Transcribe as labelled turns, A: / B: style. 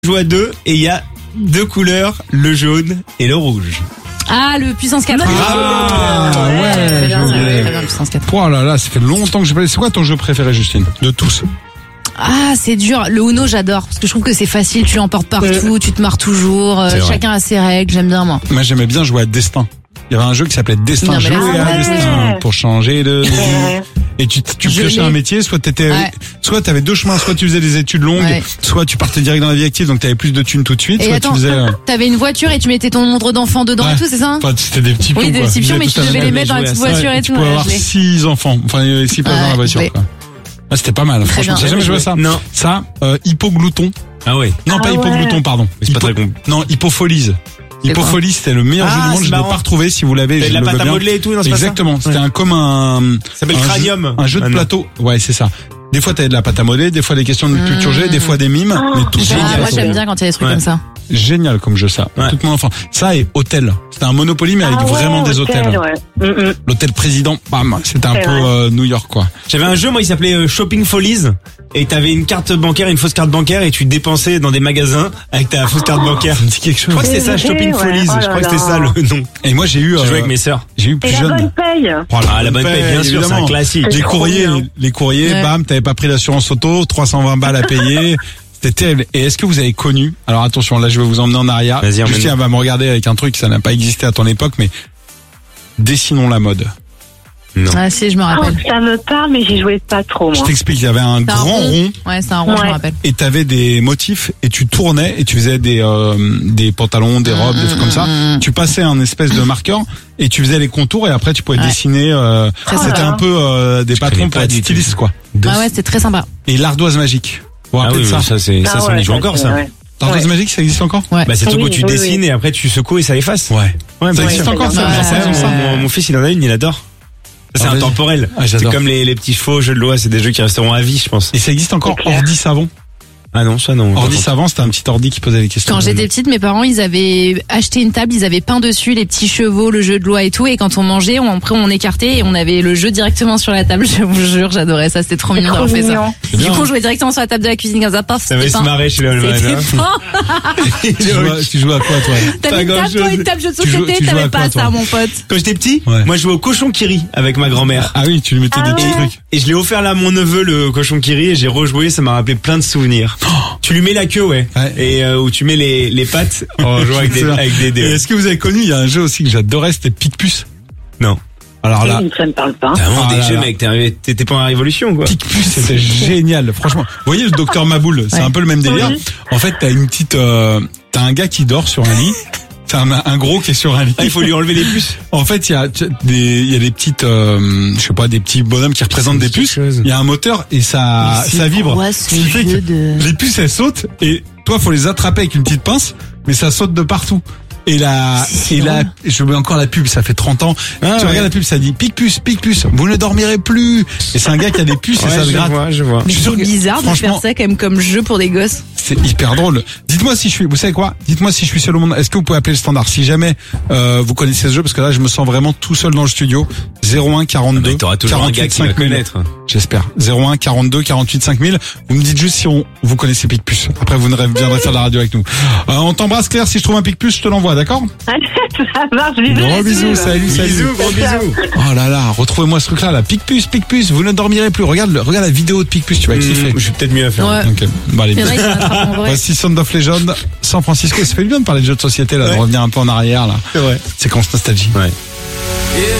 A: joue à deux et il y a deux couleurs, le jaune et le rouge.
B: Ah, le puissance 4.
C: ouais,
B: Très
C: j'ai
B: bien, puissance 4.
C: Oh là là, ça fait longtemps que j'ai pas. C'est quoi ton jeu préféré, Justine, de tous?
B: Ah, c'est dur. Le Uno, j'adore. Parce que je trouve que c'est facile, tu l'emportes partout, tu te marres toujours, chacun a ses règles, j'aime bien, moi.
C: Moi, j'aimais bien jouer à Destin. Il y avait un jeu qui s'appelait Destin,
B: Non, mais là,
C: jouer à
B: ouais.
C: Destin pour changer de vie. Et tu
B: Je
C: piochais
B: l'ai.
C: un métier, soit soit t'avais deux chemins, soit tu faisais des études longues,
B: Ouais.
C: soit tu partais direct dans la vie active, donc t'avais plus de thunes tout de suite,
B: Et
C: soit
B: attends,
C: tu faisais,
B: t'avais une voiture et tu mettais ton nombre d'enfants dedans
C: Ouais.
B: et tout, c'est ça?
C: enfin, c'était des petits pions,
B: Oui, des
C: quoi.
B: petits pions,
C: Ils
B: mais
C: avaient
B: tu
C: tous
B: devais
C: la
B: les
C: même-
B: mettre dans la petite
A: jouer à ça.
B: voiture et
C: tu
B: tout.
C: pouvais
B: ouais,
C: avoir
B: je l'ai.
C: 6 enfants, enfin, il y avait 6 places dans la
B: Ouais,
C: voiture,
B: ouais.
C: quoi. Ah, c'était pas mal, franchement.
B: bien.
C: T'as jamais joué à ça?
A: Non.
C: Ça, hypoglouton.
A: Ah ouais.
C: Non, pas
D: ouais.
C: hypoglouton, pardon.
A: Mais c'est pas très con.
C: Non, hypofolise.
B: C'est
C: Hypofolise, c'était le meilleur
A: Ah,
C: jeu du monde,
A: c'est
C: je l'ai
A: marrant.
C: pas retrouvé, si vous l'avez,
A: T'avais
C: je
A: de la
C: le
A: pâte
C: veux
A: à
C: bien.
A: modeler et tout, non, c'est pas ça?
C: Exactement, c'était
A: Ouais.
C: comme un...
A: Ça s'appelle
C: un jeu-
A: Cranium.
C: Un jeu de
A: Ah, non.
C: plateau. Ouais, c'est ça. Des fois, t'avais de la pâte à modeler, des fois des questions de culture G, des fois des mimes, mais tout
B: Ah,
C: génial.
B: moi, j'aime bien quand il y a des trucs
A: Ouais.
B: comme ça.
C: Génial comme jeu, ça.
A: Ouais.
C: Tout mon enfant. Ça et Hôtel. C'était un Monopoly, mais avec vraiment des hôtels.
D: Ouais.
C: L'hôtel président, bam, c'était un
D: C'est
C: peu
D: vrai.
C: New York, quoi.
A: J'avais un jeu, moi, il s'appelait Shopping Follies. Et t'avais une carte bancaire, une fausse carte bancaire, et tu dépensais dans des magasins avec ta fausse carte bancaire.
C: Ça me dit quelque
A: Je
C: chose.
A: crois que c'était ça,
D: C'est
A: Shopping
D: vrai,
A: Follies.
D: ouais.
A: Je crois que
D: Oh là
A: c'était ça
D: là.
A: le nom.
C: Et moi, j'ai eu
A: Je jouais avec mes sœurs.
C: plus
D: Et la
C: jeune.
D: bonne paye.
A: Ah, la bonne paye, bien sûr, c'est un
C: évidemment.
A: classique.
C: Les
D: C'est trop
C: courriers,
D: bien.
C: les courriers,
B: Ouais.
C: bam, t'avais pas pris l'assurance auto, 320 balles à payer. C'était terrible. Et est-ce que vous avez connu, alors attention, là je vais vous emmener en arrière.
A: Vas-y, emmène-nous.
C: Justine va me regarder avec un truc, ça n'a pas existé à ton époque, mais dessinons la mode.
A: Non.
B: Ah, si, je me
D: Oh,
B: rappelle.
D: ça me parle, mais j'y jouais pas trop,
C: Je
D: moi.
C: t'explique, il y avait un
B: C'est un
C: grand rond
B: Ouais, c'est un rond, je me
D: Ouais.
B: rappelle.
C: et t'avais des motifs et tu tournais et tu faisais des pantalons, des robes, des trucs comme ça. Tu passais un espèce de marqueur et tu faisais les contours et après tu pouvais
B: Ouais.
C: dessiner. C'était
D: sympa.
C: un peu des patrons
A: connais
C: pour
A: pas
C: être
A: du tout.
C: styliste, quoi.
B: Ah ouais, c'était très sympa.
C: Et l'ardoise magique. Vous vous
A: Ah
C: rappelez
A: oui,
C: de
A: mais
C: ça?
A: ça
D: Ah
A: on y
D: ouais,
A: joue encore,
D: c'est
A: ça.
D: vrai.
C: L'ardoise
D: Ouais.
C: magique, ça existe encore?
B: Ouais.
A: Bah, c'est le truc
D: Oui,
A: où tu
D: oui,
A: dessines
D: oui.
A: et après tu secoues et ça efface.
C: Ouais.
A: Ouais,
C: Ça
A: bah,
C: existe
A: ouais.
C: encore, ça?
B: Ouais,
C: J'en sais rien,
B: ouais,
C: ça.
B: ouais.
A: Mon fils, il en a une, il adore. Ça, c'est
C: Ah, vas-y.
A: intemporel.
C: Ah,
A: C'est
C: j'adore.
A: comme les petits chevaux, jeux de loi, c'est des jeux qui resteront à vie, je pense.
C: Et ça existe encore,
D: C'est clair.
C: ordi savon.
A: Ah non, ça non.
C: Ordi savant, c'était un petit ordi qui posait les questions.
B: Quand j'étais petite, mes parents, ils avaient acheté une table, ils avaient peint dessus les petits chevaux, le jeu de loi et tout, et quand on mangeait, après on écartait et on avait le jeu directement sur la table, je vous jure, j'adorais ça, c'était trop mignon
D: Trop
B: d'avoir fait ça.
D: mignon.
C: C'est
B: Du
C: bien,
B: coup,
C: hein.
B: on jouait directement sur la table de la cuisine comme ça, paf,
A: Ça va
B: c'était
A: se
B: peint.
A: marrer chez le
B: C'était
A: Allemagne.
B: peint.
C: Tu jouais à quoi, toi?
B: T'avais une
A: Pas
B: table, toi,
A: grand-chose.
B: une table jeu de
C: Tu jouais-
B: société,
C: tu jouais
B: t'avais
C: à quoi,
B: pas
C: toi
B: ça, mon pote.
A: Quand j'étais petit,
C: Ouais.
A: moi je jouais au cochon qui rit avec ma grand-mère.
C: Ah oui, tu lui mettais
D: Ah
C: des petits
D: ouais.
C: trucs.
A: Et je l'ai offert là à mon neveu, le cochon qui rit, et j'ai rejoué, ça m'a rappelé plein de souvenirs. Tu lui mets la queue, ouais.
C: Ouais.
A: Et où tu mets les pattes en jouant avec des
C: Et
A: dés.
C: est-ce que vous avez connu, il y a un jeu aussi que j'adorais, c'était Pic-Puce.
A: Non.
C: Alors là,
D: Ça me parle pas.
A: T'as vraiment
C: Ah
A: des
C: là
A: jeux,
C: là.
A: mec, t'étais pas en révolution, quoi.
C: Pic-Puce, c'était génial. Franchement, vous voyez le docteur Maboul, c'est
B: Ouais.
C: un peu le même délire.
D: Oui.
C: En fait, t'as une petite, t'as un gars qui dort sur un lit. C'est un gros qui est sur un lit.
A: Ah, il faut lui enlever les puces.
C: En fait, il y a des petites, je sais pas, des petits bonhommes qui représentent des puces.
A: chose.
C: Il y a un moteur et ça vibre.
B: Quoi,
C: Ce
B: ce
C: qui fait que
B: jeu de...
C: les puces elles sautent et toi faut les attraper avec une petite pince, mais ça saute de partout. Et là, je mets encore la pub, ça fait 30 ans.
A: Ah,
C: tu
A: ouais.
C: regardes la pub, ça dit pique-puce, vous ne dormirez plus. Et c'est un gars qui a des puces et ça se gratte.
A: je vois.
B: Mais
C: Je suis sûr
B: c'est
C: que,
B: bizarre de
C: franchement,
B: faire ça quand même comme jeu pour des gosses.
C: C'est hyper drôle. Dites-moi si je suis, vous savez quoi? Dites-moi si je suis seul au monde. Est-ce que vous pouvez appeler le standard? Si jamais, vous connaissez ce jeu, parce que là, je me sens vraiment tout seul dans le studio. 01 42
A: Mais t'auras toujours un
C: 48
A: gars qui va
C: 5000.
A: connaître.
C: J'espère. 01 42 48 5000. Vous me dites juste si vous connaissez Pic-Puce. Après, vous viendrez faire de la radio avec nous. On t'embrasse, Claire. Si je trouve un Pic-Puce, je te l'envoie, d'accord?
D: Ça marche,
C: Gros bisous, salut.
A: Bisous, gros bisous.
C: Oh là là, retrouvez-moi ce truc-là, là. Pic-Puce, vous ne dormirez plus. Regarde la vidéo de Pic-Puce, tu vas kiffer.
A: Je suis peut-être mieux à faire.
B: Ouais.
C: Ok. Bon, allez,
B: Il y en a qui s'attrapent en vrai.
C: voici Sound of Legend, San Francisco. Ça fait du bien de parler de jeux de société, là,
A: Ouais.
C: de revenir un peu en arrière, là.
A: C'est vrai.
C: Séquence nostalgie.
A: Ouais.